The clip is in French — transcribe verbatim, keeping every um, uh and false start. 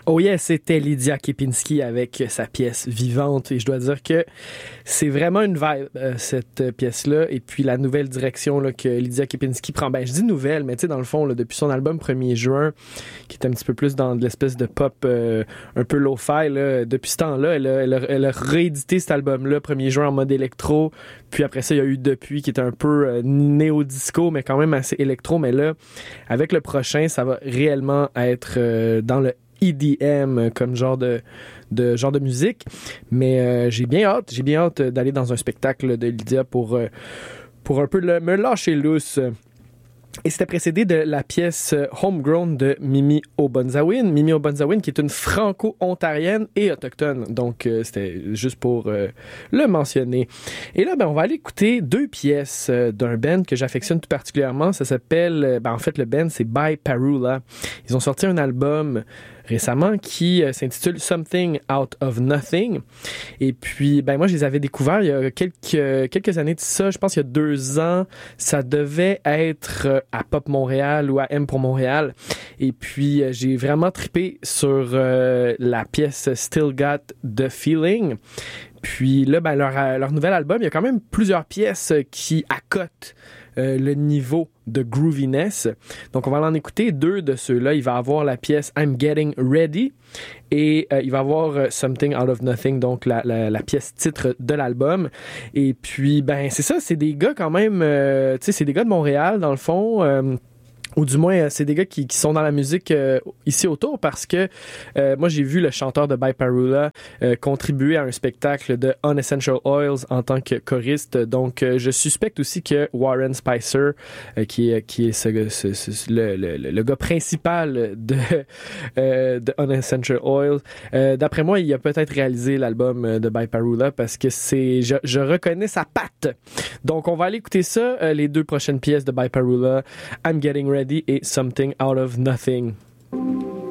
Oh yeah, c'était Lydia Kepinski avec sa pièce Vivante et je dois dire que c'est vraiment une vibe, euh, cette pièce-là, et puis la nouvelle direction là, que Lydia Kepinski prend. Ben, je dis nouvelle, mais tu sais, dans le fond, là, depuis son album premier juin, qui est un petit peu plus dans de l'espèce de pop euh, un peu lo-fi, là, depuis ce temps-là, elle a, elle, a, elle a réédité cet album-là, premier juin en mode électro, puis après ça, il y a eu Depuis, qui est un peu euh, néo-disco, mais quand même assez électro, mais là, avec le prochain, ça va réellement être euh, dans le E D M comme genre de, de genre de musique, mais euh, j'ai bien hâte, j'ai bien hâte d'aller dans un spectacle de Lydia pour euh, pour un peu le, me lâcher lousse. Et c'était précédé de la pièce Homegrown de Mimi Obonzawin. Mimi Obonzawin qui est une franco-ontarienne et autochtone. Donc, euh, c'était juste pour euh, le mentionner. Et là, ben, on va aller écouter deux pièces euh, d'un band que j'affectionne tout particulièrement. Ça s'appelle, ben, en fait, le band, c'est By Parula. Ils ont sorti un album récemment qui euh, s'intitule Something Out of Nothing. Et puis, ben moi, je les avais découverts il y a quelques, euh, quelques années de ça. Je pense il y a deux ans. Ça devait être euh, à Pop Montréal ou à M pour Montréal. Et puis, euh, j'ai vraiment trippé sur euh, la pièce Still Got the Feeling. Puis là, ben, leur, leur nouvel album, il y a quand même plusieurs pièces qui accotent euh, le niveau de grooviness. Donc, on va en écouter deux de ceux-là. Il va avoir la pièce I'm Getting Ready et euh, il va avoir euh, Something Out of Nothing, donc la, la, la pièce titre de l'album. Et puis, ben, c'est ça, c'est des gars quand même, euh, tu sais, c'est des gars de Montréal, dans le fond. Euh, ou du moins, c'est des gars qui, qui sont dans la musique euh, ici autour parce que euh, moi, j'ai vu le chanteur de By Parula euh, contribuer à un spectacle de Unessential Oils en tant que choriste. Donc, euh, je suspecte aussi que Warren Spicer, euh, qui est, qui est ce, ce, ce, le, le, le gars principal de, euh, de Unessential Oils, euh, d'après moi, il a peut-être réalisé l'album de By Parula parce que c'est, je, je reconnais sa patte. Donc, on va aller écouter ça, euh, les deux prochaines pièces de By Parula, I'm Getting Ready et Something Out of Nothing.